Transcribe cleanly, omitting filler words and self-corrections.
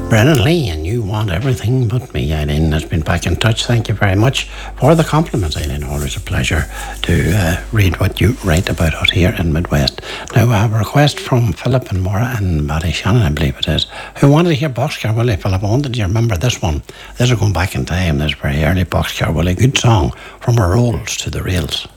Brennan Lee, and You Want Everything But Me. Eileen has been back in touch. Thank you very much for the compliments, Eileen. Always a pleasure to read what you write about out here in Midwest. Now, I have a request from Philip and Maura and Ballyshannon, I believe it is, who wanted to hear Boxcar Willie. Philip, I wanted you to remember this one. This is going back in time. This is very early Boxcar Willie. Good song, From Our Rolls to the Rails.